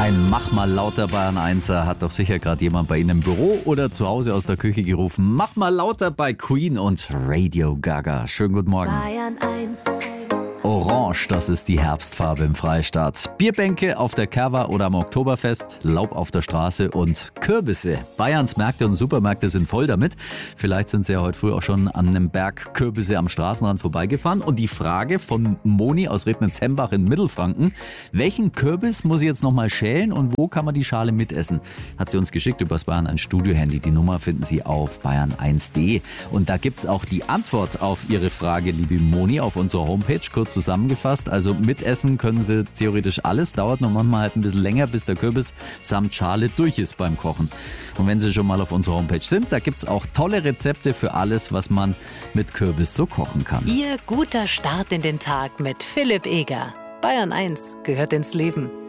Ein Mach mal lauter Bayern 1er hat doch sicher gerade jemand bei Ihnen im Büro oder zu Hause aus der Küche gerufen. Mach mal lauter bei Queen und Radio Gaga. Schönen guten Morgen. Bayern 1. Orange, das ist die Herbstfarbe im Freistaat. Bierbänke auf der Kerwa oder am Oktoberfest, Laub auf der Straße und Kürbisse. Bayerns Märkte und Supermärkte sind voll damit. Vielleicht sind Sie ja heute früh auch schon an einem Berg Kürbisse am Straßenrand vorbeigefahren. Und die Frage von Moni aus Rednitz-Hembach in Mittelfranken: Welchen Kürbis muss ich jetzt nochmal schälen und wo kann man die Schale mitessen? Hat sie uns geschickt übers Bayern 1 Studio-Handy. Die Nummer finden Sie auf bayern1.de. Und da gibt's auch die Antwort auf Ihre Frage, liebe Moni, auf unserer Homepage. Kurz zusammengefasst, also mitessen können Sie theoretisch alles, dauert nur manchmal halt ein bisschen länger, bis der Kürbis samt Schale durch ist beim Kochen. Und wenn Sie schon mal auf unserer Homepage sind, da gibt es auch tolle Rezepte für alles, was man mit Kürbis so kochen kann. Ihr guter Start in den Tag mit Philipp Eger. Bayern 1 gehört ins Leben.